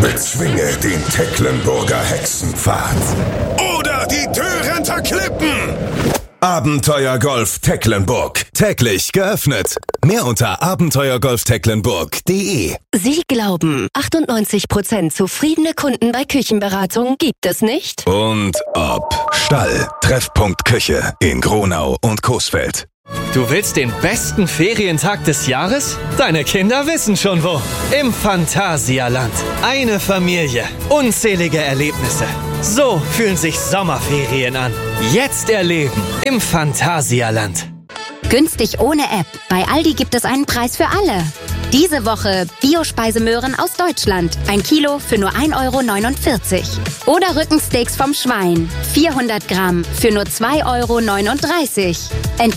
Bezwinge den Tecklenburger Hexenpfad. Oder die Thürenter Klippen. Abenteuer Golf Tecklenburg. Täglich geöffnet. Mehr unter abenteuergolftecklenburg.de. Sie glauben, 98% zufriedene Kunden bei Küchenberatung gibt es nicht? Und ob Stall, Treffpunkt Küche in Gronau und Coesfeld. Du willst den besten Ferientag des Jahres? Deine Kinder wissen schon wo. Im Phantasialand. Eine Familie. Unzählige Erlebnisse. So fühlen sich Sommerferien an. Jetzt erleben im Phantasialand. Günstig ohne App. Bei Aldi gibt es einen Preis für alle. Diese Woche Bio-Speisemöhren aus Deutschland. 1 Kilo für nur 1,49 €. Oder Rückensteaks vom Schwein. 400 Gramm für nur 2,39 €.